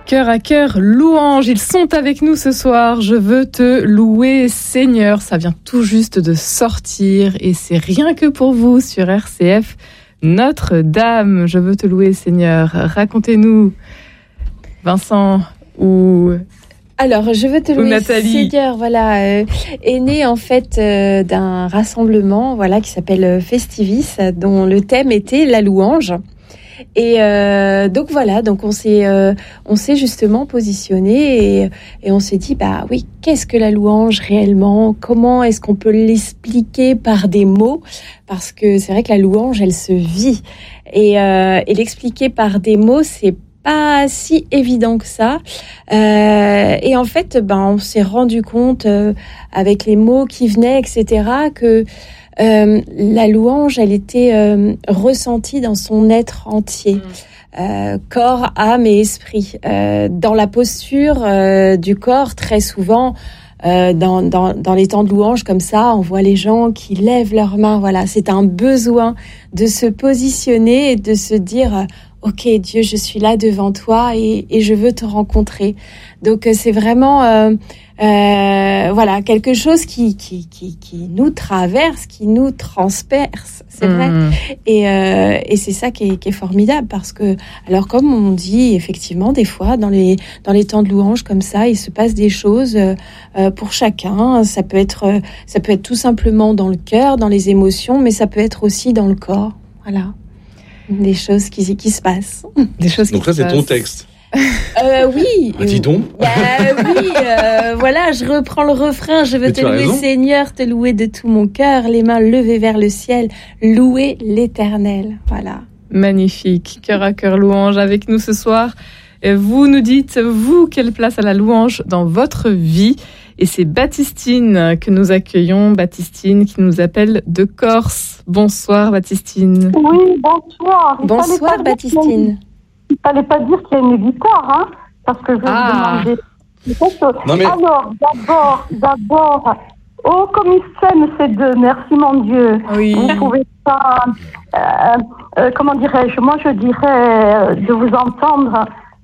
Cœur à cœur, louange, ils sont avec nous ce soir. Je veux te louer, Seigneur. Ça vient tout juste de sortir et c'est rien que pour vous sur RCF. Notre-Dame, je veux te louer, Seigneur. Racontez-nous, Vincent ou... Alors, je veux te louer, Seigneur, voilà, est né en fait d'un rassemblement, voilà, qui s'appelle Festivis, dont le thème était la louange. Et donc voilà, donc on s'est justement positionné et on s'est dit bah oui, qu'est-ce que la louange réellement ? Comment est-ce qu'on peut l'expliquer par des mots ? Parce que c'est vrai que la louange, elle se vit et l'expliquer par des mots, c'est pas si évident que ça. Et en fait, on s'est rendu compte avec les mots qui venaient, etc., que la louange, elle était ressentie dans son être entier, corps, âme et esprit. Dans la posture du corps, très souvent, dans les temps de louange comme ça, on voit les gens qui lèvent leurs mains. Voilà, c'est un besoin de se positionner et de se dire ok, Dieu, je suis là devant toi et je veux te rencontrer. Donc c'est vraiment voilà, quelque chose qui nous traverse, qui nous transperce, c'est vrai. Et c'est ça qui est formidable parce que, alors comme on dit, effectivement, des fois, dans les temps de louange comme ça, il se passe des choses pour chacun. Ça peut être tout simplement dans le cœur, dans les émotions, mais ça peut être aussi dans le corps. Voilà. Des choses qui se passent. Des choses donc qui ça, c'est ton texte. Oui. Dis donc. Oui, voilà, je reprends le refrain. Je veux te louer, Seigneur, te louer de tout mon cœur, les mains levées vers le ciel, louer l'Éternel. Voilà. Magnifique. Cœur à cœur louange avec nous ce soir. Vous nous dites, vous, quelle place a la louange dans votre vie ? Et c'est Baptistine que nous accueillons. Baptistine qui nous appelle de Corse. Bonsoir, Baptistine. Oui, bonsoir. Bonsoir, Baptistine. Il fallait pas dire qu'il y a une guitare, hein, parce que je demandais. Non mais... Alors, d'abord, oh, comme ils s'aiment ces deux, merci mon Dieu. Oui. Vous pouvez pas, comment dirais-je, moi je dirais de vous entendre